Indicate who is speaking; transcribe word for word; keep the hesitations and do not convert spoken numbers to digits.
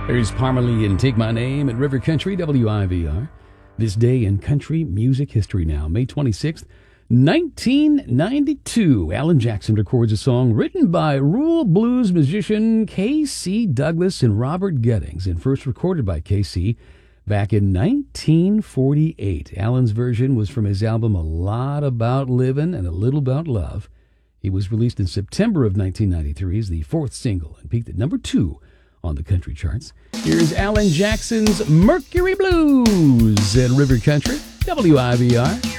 Speaker 1: There's Parmalee and Take My Name at River Country, W I V R. This day in country music history now, May twenty-sixth, nineteen ninety-two. Alan Jackson records a song written by rural blues musician K C Douglas and Robert Gettings, and first recorded by K C back in nineteen forty-eight. Alan's version was from his album A Lot About Livin' and a Little About Love. It was released in September of nineteen ninety-three as the fourth single and peaked at number two on the country charts. Here's Alan Jackson's Mercury Blues at River Country, W I V R.